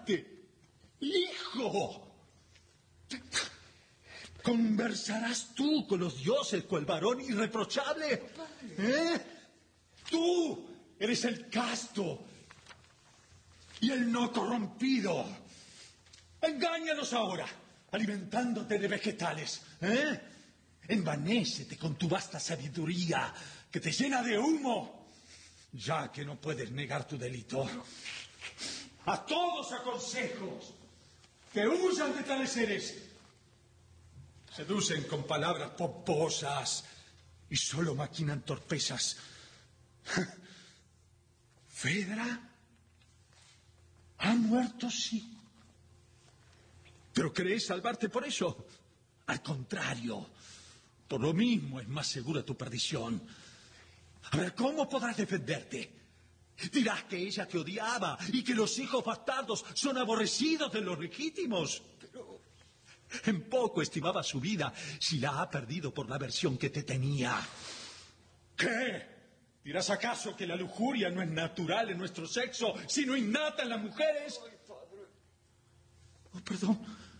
Marte, hijo. ¿Conversarás tú con los dioses cual varón irreprochable? Tú eres el casto y el no corrompido. Engáñanos ahora, alimentándote de vegetales. Envanécete con tu vasta sabiduría que te llena de humo, ya que no puedes negar tu delito. A todos aconsejo que huyan de tales seres. Seducen con palabras pomposas y solo maquinan torpezas. Fedra ha muerto, sí. ¿Pero crees salvarte por eso? Al contrario, por lo mismo es más segura tu perdición. A ver, ¿cómo podrás defenderte? Dirás que ella te odiaba y que los hijos bastardos son aborrecidos de los legítimos. Pero en poco estimaba su vida si la ha perdido por la aversión que te tenía. ¿Qué? ¿Dirás acaso que la lujuria no es natural en nuestro sexo, sino innata en las mujeres? Ay, padre. Oh, perdón.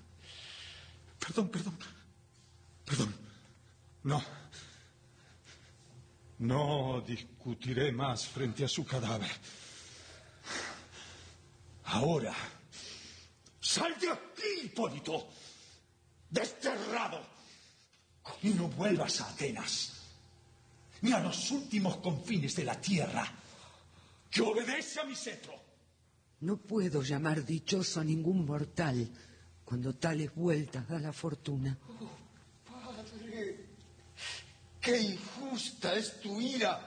No discutiré más frente a su cadáver. Ahora, sal de aquí, Hipólito. Desterrado. Y no vuelvas a Atenas, ni a los últimos confines de la tierra, que obedece a mi cetro. No puedo llamar dichoso a ningún mortal cuando tales vueltas da la fortuna. Oh, padre, qué injusta es tu ira.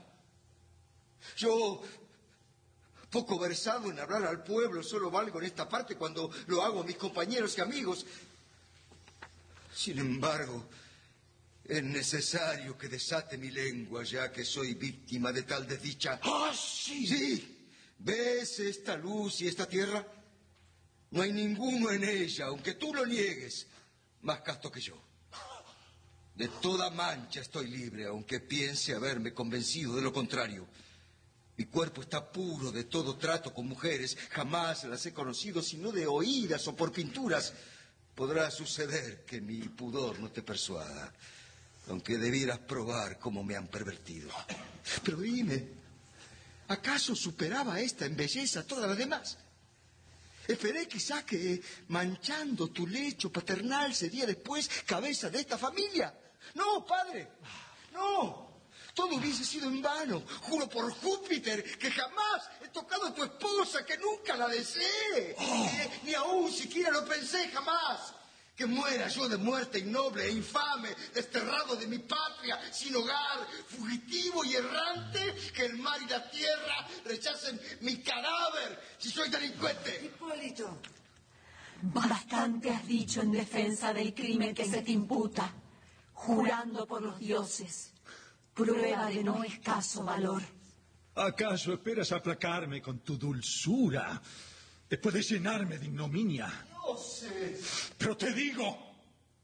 Yo, poco versado en hablar al pueblo, solo valgo en esta parte cuando lo hago a mis compañeros y amigos. Sin embargo, es necesario que desate mi lengua, ya que soy víctima de tal desdicha. ¡Ah, sí! Sí, ¿ves esta luz y esta tierra? No hay ninguno en ella, aunque tú lo niegues, más casto que yo. De toda mancha estoy libre, aunque piense haberme convencido de lo contrario. Mi cuerpo está puro de todo trato con mujeres, jamás las he conocido sino de oídas o por pinturas. Podrá suceder que mi pudor no te persuada, aunque debieras probar cómo me han pervertido. Pero dime, ¿acaso superaba esta en belleza a todas las demás? Esperé quizá que manchando tu lecho paternal sería después cabeza de esta familia. No, padre, no. Todo hubiese sido en vano. Juro por Júpiter que jamás he tocado a tu esposa, que nunca la deseé. Ni aún siquiera lo pensé jamás. Que muera yo de muerte innoble e infame, desterrado de mi patria, sin hogar, fugitivo y errante, que el mar y la tierra rechacen mi cadáver si soy delincuente. Hipólito. Bastante has dicho en defensa del crimen que se te imputa, jurando por los dioses, prueba de no escaso valor. ¿Acaso esperas aplacarme con tu dulzura después de llenarme de ignominia? No sé. Pero te digo,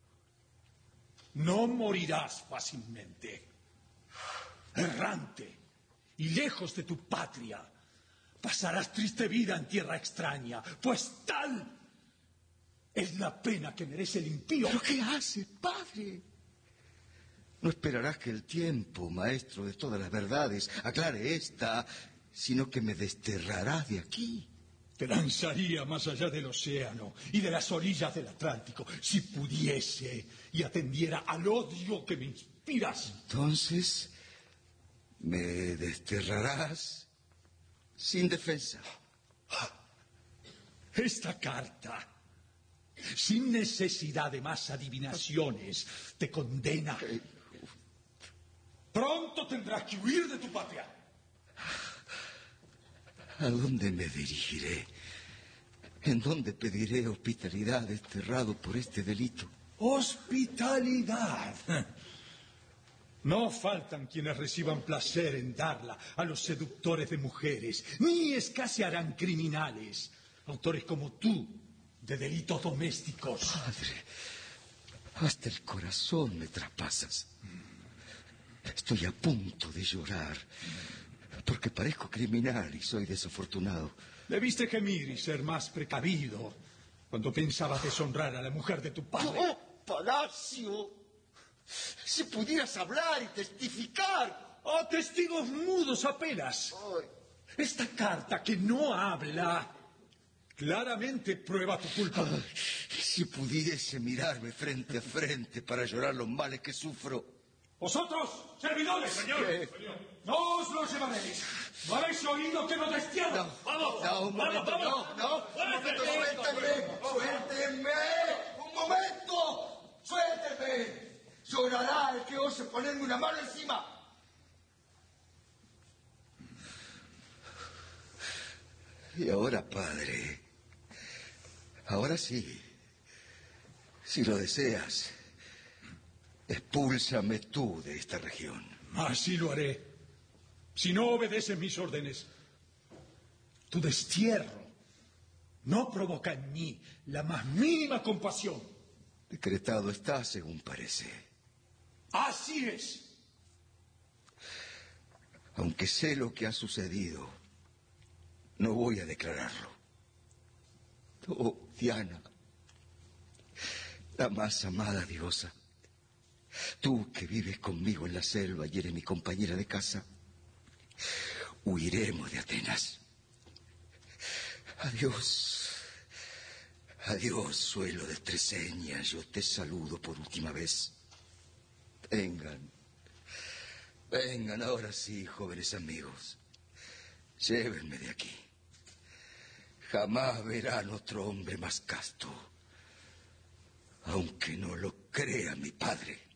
no morirás fácilmente. Errante y lejos de tu patria, pasarás triste vida en tierra extraña, pues tal es la pena que merece el impío. ¿Pero qué hace, padre? No esperarás que el tiempo, maestro de todas las verdades, aclare esta, sino que me desterrarás de aquí. Te lanzaría más allá del océano y de las orillas del Atlántico, si pudiese y atendiera al odio que me inspiras. Entonces, me desterrarás sin defensa. Esta carta, sin necesidad de más adivinaciones, te condena. Pronto tendrás que huir de tu patria. ¿A dónde me dirigiré? ¿En dónde pediré hospitalidad desterrado por este delito? Hospitalidad. No faltan quienes reciban placer en darla a los seductores de mujeres, ni escasearán criminales, autores como tú, de delitos domésticos. Padre, hasta el corazón me traspasas. Estoy a punto de llorar, porque parezco criminal y soy desafortunado. Debiste gemir y ser más precavido cuando pensabas deshonrar a la mujer de tu padre. ¡Oh, Palacio! Si pudieras hablar y testificar. ¡Oh, testigos mudos apenas! Ay. Esta carta que no habla claramente prueba tu culpa. Ay, si pudiese mirarme frente a frente para llorar los males que sufro. ¡Vosotros, servidores! Señor. ¡No os lo llevaréis! ¿No habéis oído que lo destierro? No, Vamos. no, un momento, Vamos. no, un momento, suéltenme, un momento, suéltenme. Llorará el que ose ponerme una mano encima. Y ahora, padre, ahora sí, si lo deseas, expúlsame tú de esta región. Así lo haré. Si no obedeces mis órdenes, tu destierro no provoca en mí la más mínima compasión. Decretado está, según parece. Así es. Aunque sé lo que ha sucedido, no voy a declararlo. Oh, Diana, la más amada diosa, tú que vives conmigo en la selva y eres mi compañera de casa, huiremos de Atenas. Adiós, adiós, suelo de Treseña, yo te saludo por última vez. Vengan, vengan ahora sí, jóvenes amigos, llévenme de aquí. Jamás verán otro hombre más casto, aunque no lo crea mi padre.